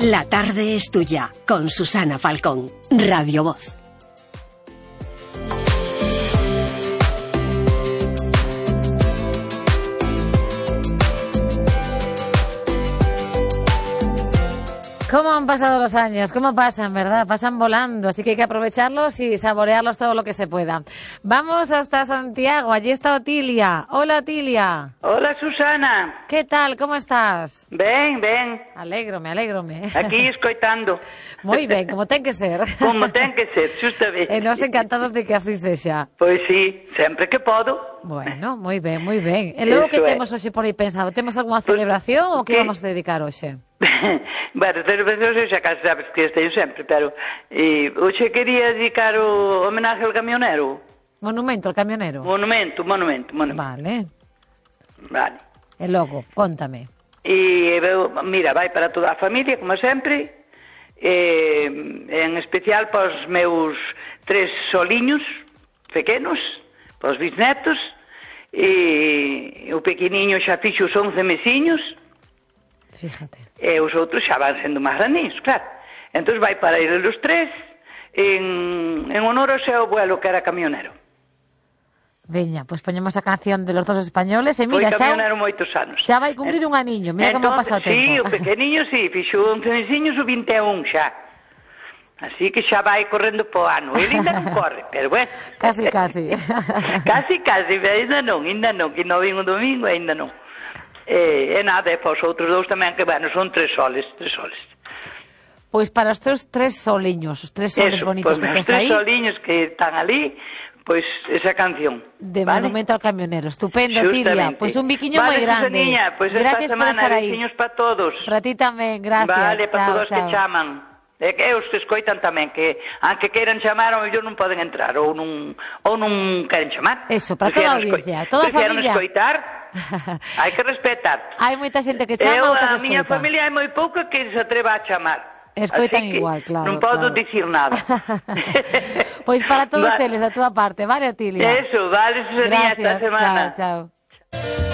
La tarde es tuya, con Susana Falcón, Radio Voz. ¿Cómo han pasado los años? ¿Cómo pasan, verdad? Pasan volando, así que hay que aprovecharlos y saborearlos todo lo que se pueda. Vamos hasta Santiago, allí está Otilia. Hola, Otilia. Hola, Susana. ¿Qué tal? ¿Cómo estás? Ben. Alégrome. Aquí escoitando. Moi ben, como ten que ser. Como ten que ser, justamente. E nós encantados de que así sexa. Pois sí, sempre que podo. Bueno, moi ben. E logo que temos hoxe por aí pensado? Temos algunha celebración ou que vamos a dedicar hoxe? Bueno, celebracións xa casi sabes que teño sempre, pero hoxe quería dedicar o homenaje ao camionero. Monumento ao camionero? Monumento. Vale. E logo, contame. Mira, vai para toda a familia, como sempre, en especial para os meus 3 soliños pequenos, para os bisnetos, e o pequeniño xa fixo os 11 mesiños. Fíjate. E os outros xa van sendo máis graniños, claro. Entón vai para eles os 3 en honor ao seu abuelo que era camionero. Veña, pois poñemos a canción de los dos españoles e mira, foi camionero moitos anos. Xa vai cumprir un aniño, mira como pasa o tempo. Sí, o pequeniño sí, fixo 11 mesiños o 21 xa. Así que xa vai correndo po ano. Ele ainda non corre, pero bueno. Casi. Casi, pero ainda non, que non vin o domingo, ainda non. E nada, e para os outros dous tamén, que bueno, son 3 soles. Pois para os teus 3 soliños, os 3 soles bonitos que tes aí. Os 3 soliños que están ali, pois esa canción. De Monumento ao Camionero. Estupendo, Tilia. Pois un biquiño moi grande. Susaniña, pois esta semana, besiños para todos. Para ti tamén, gracias. Vale, para todos que chaman. E que os que escoitan tamén, que aunque queiran chamar, ao mellor non poden entrar, ou non queren chamar. Eso, para toda a audiencia, toda a familia. Prefieren escoitar, hai que respetar. Hai moita xente que chama, outra que escoita. A miña familia hai moi pouca que se atreva a chamar. Escoitan igual, claro. Non podo dicir nada. Pois para todos eles, da túa parte, vale, Otilia? Eso, vale, Susana, esta semana. Chao.